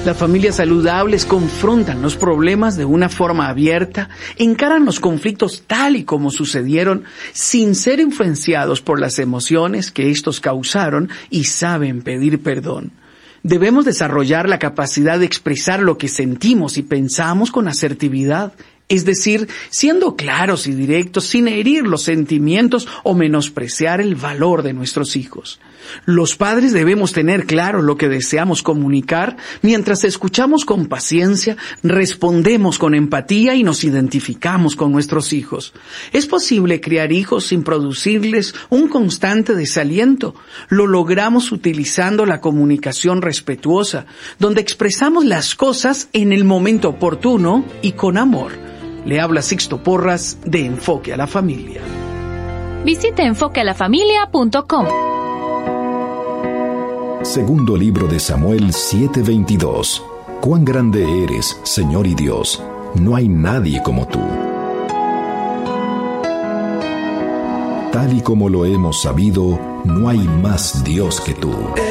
Las familias saludables confrontan los problemas de una forma abierta, encaran los conflictos tal y como sucedieron, sin ser influenciados por las emociones que estos causaron y saben pedir perdón. Debemos desarrollar la capacidad de expresar lo que sentimos y pensamos con asertividad, es decir, siendo claros y directos sin herir los sentimientos o menospreciar el valor de nuestros hijos. Los padres debemos tener claro lo que deseamos comunicar, mientras escuchamos con paciencia, respondemos con empatía y nos identificamos con nuestros hijos. ¿Es posible criar hijos sin producirles un constante desaliento? Lo logramos utilizando la comunicación respetuosa, donde expresamos las cosas en el momento oportuno y con amor. Le habla Sixto Porras de Enfoque a la Familia. Visite enfoquealafamilia.com. Segundo libro de Samuel 7:22. Cuán grande eres, Señor y Dios, no hay nadie como tú. Tal y como lo hemos sabido, no hay más Dios que tú.